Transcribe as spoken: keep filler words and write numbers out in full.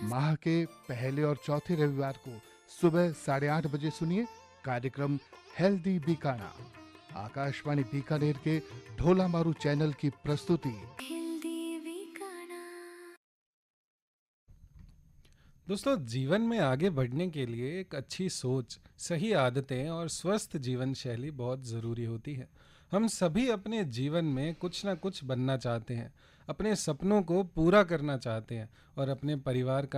माह के पहले और चौथे रविवार को सुबह साढ़े आठ बजे सुनिए कार्यक्रम हेल्दी बीकाना। आकाशवाणी बीकानेर के ढोला मारू चैनल की प्रस्तुति। दोस्तों, जीवन में आगे बढ़ने के लिए एक अच्छी सोच, सही आदतें और स्वस्थ जीवन शैली बहुत ज़रूरी होती है। हम सभी अपने जीवन में कुछ ना कुछ बनना चाहते हैं, अपने सपनों को पूरा करना चाहते हैं और अपने परिवार का